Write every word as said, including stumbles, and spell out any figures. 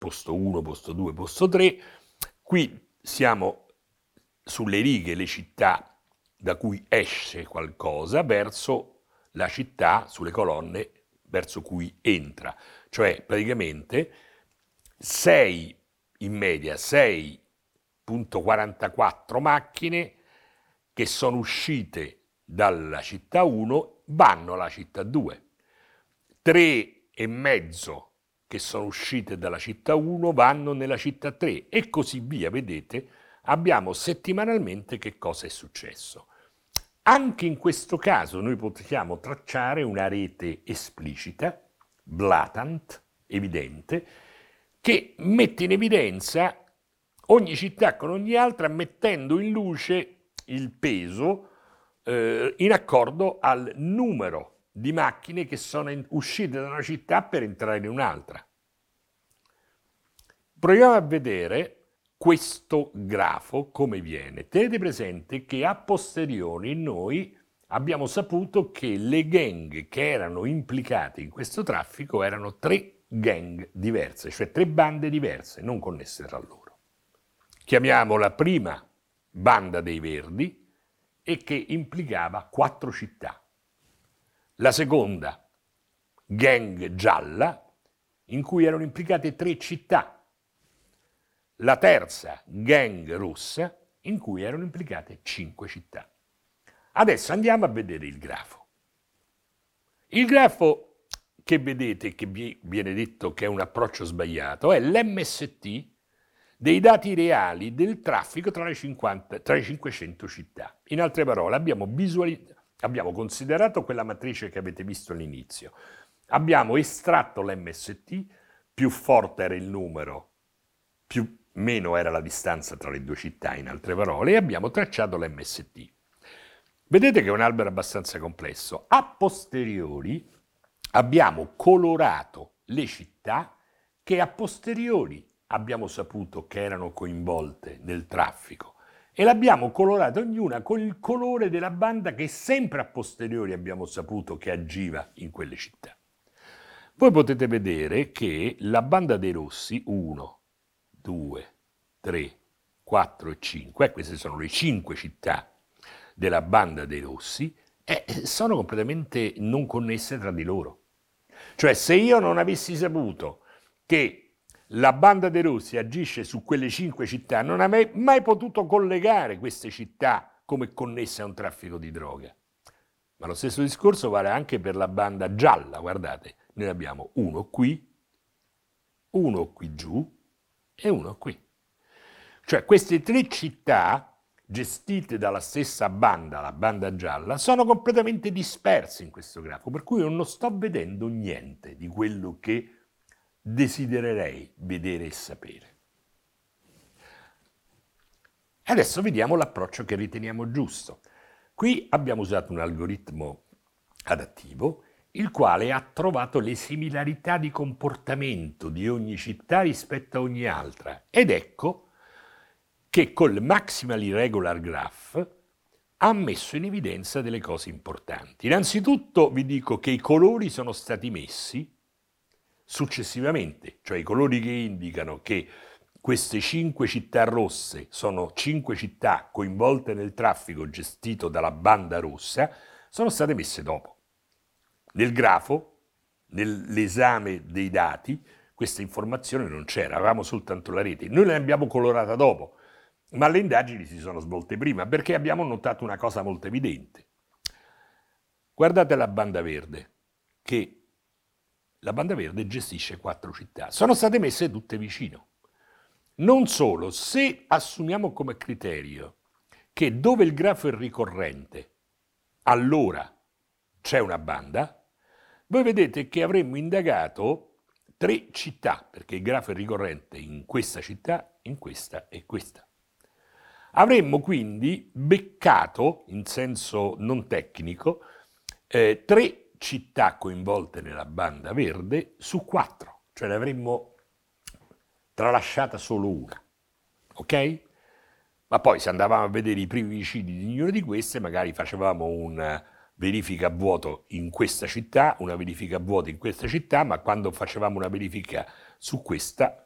posto uno, posto due, posto tre. Qui siamo sulle righe, le città da cui esce qualcosa, verso la città, sulle colonne, verso cui entra. Cioè, praticamente, sei, in media, sei virgola quarantaquattro macchine che sono uscite dalla città uno vanno alla città due. tre e mezzo che sono uscite dalla città uno vanno nella città tre e così via. Vedete, abbiamo settimanalmente che cosa è successo. Anche in questo caso noi possiamo tracciare una rete esplicita, blatant, evidente, che mette in evidenza ogni città con ogni altra, mettendo in luce il peso eh, in accordo al numero di macchine che sono in, uscite da una città per entrare in un'altra. Proviamo a vedere questo grafo come viene. Tenete presente che a posteriori noi abbiamo saputo che le gang che erano implicate in questo traffico erano tre gang diverse, cioè tre bande diverse, non connesse tra loro. Chiamiamo la prima banda dei Verdi e che implicava quattro città. La seconda, gang gialla, in cui erano implicate tre città. La terza, gang rossa, in cui erano implicate cinque città. Adesso andiamo a vedere il grafo. Il grafo che vedete, che vi viene detto che è un approccio sbagliato, è l'M S T dei dati reali del traffico tra le, cinquanta, tra le cinquecento città. In altre parole, abbiamo, abbiamo considerato quella matrice che avete visto all'inizio. Abbiamo estratto l'M S T, più forte era il numero, più meno era la distanza tra le due città, in altre parole, e abbiamo tracciato l'M S T. Vedete che è un albero abbastanza complesso. A posteriori abbiamo colorato le città che a posteriori abbiamo saputo che erano coinvolte nel traffico e l'abbiamo colorata ognuna con il colore della banda che sempre a posteriori abbiamo saputo che agiva in quelle città. Voi potete vedere che la banda dei rossi, uno, due, tre, quattro e cinque, queste sono le cinque città della banda dei rossi, eh, sono completamente non connesse tra di loro. Cioè, se io non avessi saputo che la banda dei rossi agisce su quelle cinque città, non avrei mai potuto collegare queste città come connesse a un traffico di droga. Ma lo stesso discorso vale anche per la banda gialla, guardate, noi abbiamo uno qui, uno qui giù e uno qui. Cioè queste tre città gestite dalla stessa banda, la banda gialla, sono completamente disperse in questo grafo, per cui io non sto vedendo niente di quello che desidererei vedere e sapere. Adesso vediamo l'approccio che riteniamo giusto. Qui abbiamo usato un algoritmo adattivo, il quale ha trovato le similarità di comportamento di ogni città rispetto a ogni altra. Ed ecco che col Maximal Irregular Graph ha messo in evidenza delle cose importanti. Innanzitutto vi dico che i colori sono stati messi successivamente, cioè i colori che indicano che queste cinque città rosse sono cinque città coinvolte nel traffico gestito dalla banda rossa, sono state messe dopo. Nel grafo, nell'esame dei dati, questa informazione non c'era, avevamo soltanto la rete. Noi l'abbiamo colorata dopo, ma le indagini si sono svolte prima, perché abbiamo notato una cosa molto evidente. Guardate la banda verde, che la banda verde gestisce quattro città. Sono state messe tutte vicino. Non solo, se assumiamo come criterio che dove il grafo è ricorrente, allora c'è una banda, voi vedete che avremmo indagato tre città, perché il grafo è ricorrente in questa città, in questa e questa. Avremmo quindi beccato, in senso non tecnico, eh, tre città coinvolte nella banda verde su quattro, cioè ne avremmo tralasciata solo una, ok? Ma poi se andavamo a vedere i primi vicini di ognuna di queste, magari facevamo una verifica a vuoto in questa città, una verifica a vuoto in questa città, ma quando facevamo una verifica su questa